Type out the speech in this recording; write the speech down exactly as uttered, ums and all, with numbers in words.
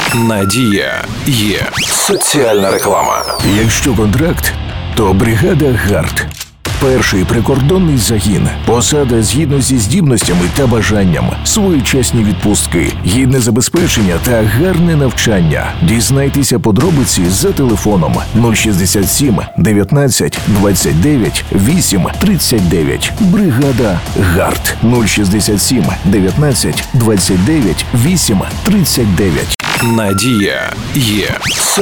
Надія є. Соціальна реклама. Якщо контракт, то бригада ГАРД. Перший прикордонний загін. Посада згідно зі здібностями та бажанням. Своєчасні відпустки, гідне забезпечення та гарне навчання. Дізнайтеся подробиці за телефоном нуль шістдесят сім дев'ятнадцять двадцять дев'ять вісім тридцять дев'ять. Бригада ГАРД нуль шістдесят сім дев'ятнадцять двадцять дев'ять вісім тридцять дев'ять. Надія є.